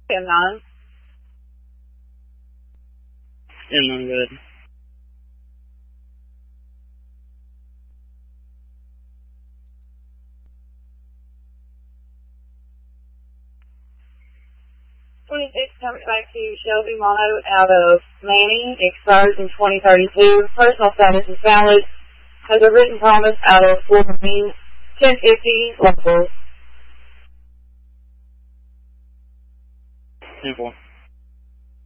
M9. M9, good. Comes back to Shelby Mono out of Manny, expires in 2032. Personal status is valid. Has a written promise out of Wolverine, 1050 local. 10-4.